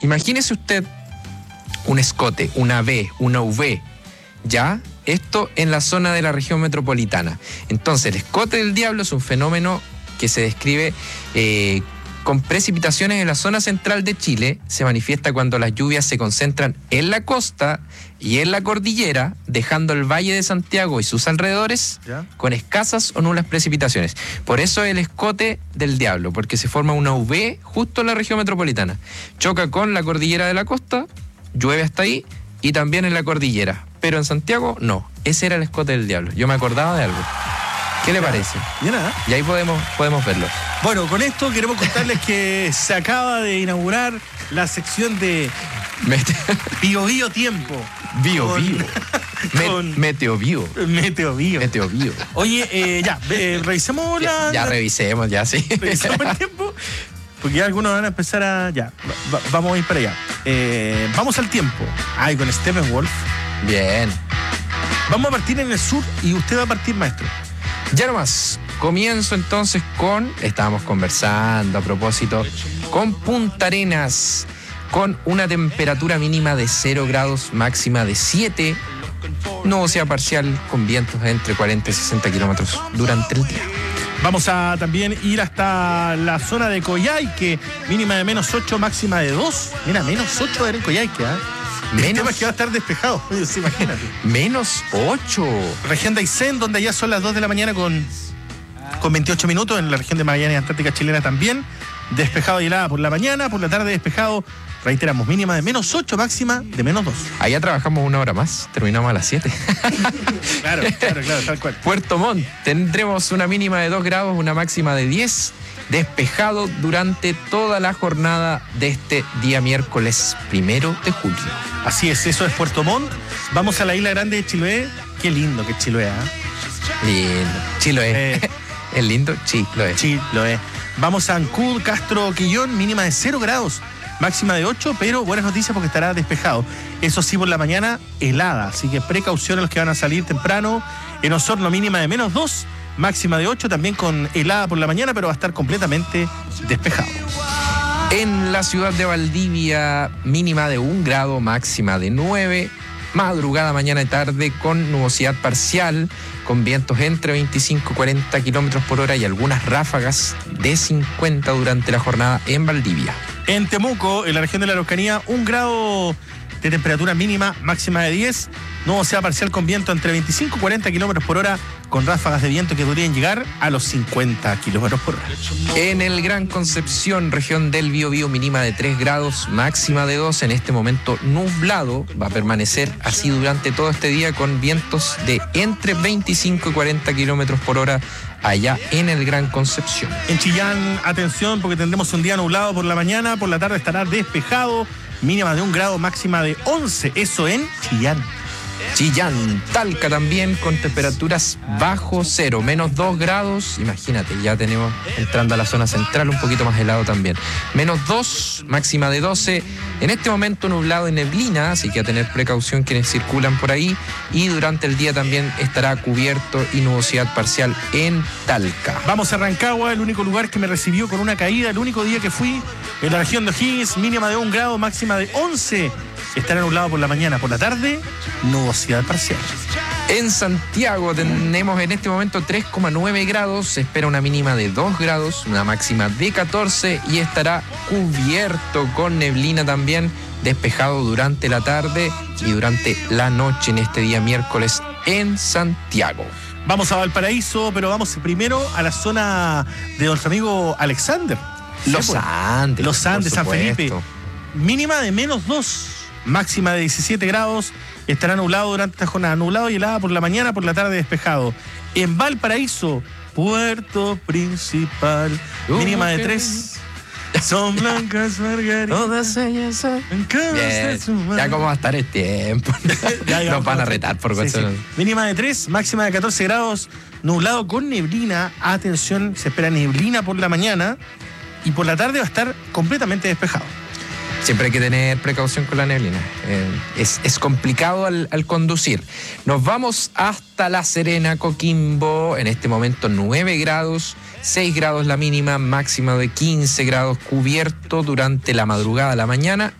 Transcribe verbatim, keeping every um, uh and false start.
Imagínese usted un escote, una V, una U V, ¿ya? Esto en la zona de la región metropolitana. Entonces, el escote del diablo es un fenómeno que se describe eh, con precipitaciones en la zona central de Chile. Se manifiesta cuando las lluvias se concentran en la costa y en la cordillera, dejando el Valle de Santiago y sus alrededores ¿Ya? con escasas o nulas precipitaciones. Por eso el escote del diablo, porque se forma una U V justo en la región metropolitana. Choca con la cordillera de la costa, llueve hasta ahí, y también en la cordillera. Pero en Santiago, no. Ese era el escote del diablo. Yo me acordaba de algo. ¿Qué le parece? Bien, ¿eh? Y ahí podemos, podemos verlo. Bueno, con esto queremos contarles que se acaba de inaugurar la sección de Bio Bio Tiempo. Bio con, Bio. con Meteo Bio. Meteo Bio. Meteo Bio. Oye, eh, ya, eh, revisemos ya, la... Ya la, revisemos, ya, sí. Revisemos el tiempo. Porque ya algunos van a empezar a... Ya, va, vamos a ir para allá. Eh, vamos al tiempo. Ay, con Steppenwolf. Bien. Vamos a partir en el sur y usted va a partir, maestro. Ya nomás, comienzo entonces con, estábamos conversando a propósito, con Punta Arenas, con una temperatura mínima de cero grados, máxima de siete, nubosidad parcial con vientos entre cuarenta y sesenta kilómetros durante el día. Vamos a también ir hasta la zona de Coyhaique, mínima de menos ocho, máxima de dos. Mira, menos ocho era en Coyhaique, ¿eh? El Menos... tema es que va a estar despejado, imagínate. Menos ocho. Región de Aysén, donde ya son las dos de la mañana con, con veintiocho minutos. En la región de Magallanes, Antártica Chilena también. Despejado y helada por la mañana, por la tarde despejado. Reiteramos, mínima de menos ocho, máxima de menos dos. Allá trabajamos una hora más, terminamos a las siete. Claro, claro, claro, tal cual. Puerto Montt, tendremos una mínima de dos grados, una máxima de diez. Despejado durante toda la jornada de este día miércoles primero de julio. Así es, eso es Puerto Montt. Vamos a la isla grande de Chiloé. Qué lindo que es Chiloé, ¿eh? Lindo. Chiloé. Eh, es lindo, Chiloé. Chiloé. Vamos a Ancud, Castro, Quillón, mínima de cero grados, máxima de ocho, pero buenas noticias porque estará despejado. Eso sí, por la mañana, helada. Así que precaución a los que van a salir temprano. En Osorno, mínima de menos dos. Máxima de ocho, también con helada por la mañana, pero va a estar completamente despejado. En la ciudad de Valdivia, mínima de un grado, máxima de nueve. Madrugada, mañana y tarde con nubosidad parcial, con vientos entre veinticinco y cuarenta kilómetros por hora y algunas ráfagas de cincuenta durante la jornada en Valdivia. En Temuco, en la región de la Araucanía, un grado de temperatura mínima, máxima de diez. Nubosidad parcial con viento entre veinticinco y cuarenta kilómetros por hora, con ráfagas de viento que podrían llegar a los cincuenta kilómetros por hora. En el Gran Concepción, región del Biobío, mínima de tres grados, máxima de dos. En este momento nublado, va a permanecer así durante todo este día con vientos de entre veinticinco y cuarenta kilómetros por hora allá en el Gran Concepción. En Chillán, atención, porque tendremos un día nublado por la mañana, por la tarde estará despejado, mínima de un grado, máxima de once. Eso en Chillán. Chillán, Talca también con temperaturas bajo cero, menos dos grados, imagínate, ya tenemos entrando a la zona central un poquito más helado también. Menos dos, máxima de doce, en este momento nublado y neblina, así que a tener precaución quienes circulan por ahí, y durante el día también estará cubierto y nubosidad parcial en Talca. Vamos a Rancagua, el único lugar que me recibió con una caída, el único día que fui, en la región de O'Higgins, mínima de un grado, máxima de once. Estará nublado por la mañana, por la tarde, nubosidad parcial. En Santiago tenemos en este momento tres coma nueve grados, se espera una mínima de dos grados, una máxima de catorce y estará cubierto con neblina también, despejado durante la tarde y durante la noche en este día miércoles en Santiago. Vamos a Valparaíso, pero vamos primero a la zona de nuestro amigo Alexander. Los sí, Andes. Los Andes, San Felipe. Mínima de menos dos. Máxima de diecisiete grados, estará nublado durante esta jornada, nublado y helada por la mañana, por la tarde despejado. En Valparaíso, Puerto Principal, uh, mínima de tres. Son blancas margaritas. Todas ellas son. Ya cómo va a estar el tiempo. ya, ya, Nos van a retar por sí, sí. Mínima de tres, máxima de catorce grados, nublado con neblina. Atención, se espera neblina por la mañana y por la tarde va a estar completamente despejado. Siempre hay que tener precaución con la neblina. Eh, es, es complicado al, al conducir. Nos vamos hasta La Serena, Coquimbo. En este momento nueve grados, seis grados la mínima, máxima de quince grados, cubierto durante la madrugada a la mañana